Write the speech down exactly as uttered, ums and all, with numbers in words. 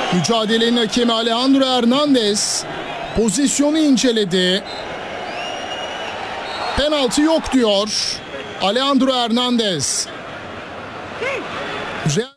Mücadelenin hakemi Alejandro Hernandez pozisyonu inceledi. Penaltı yok diyor Alejandro Hernandez. Real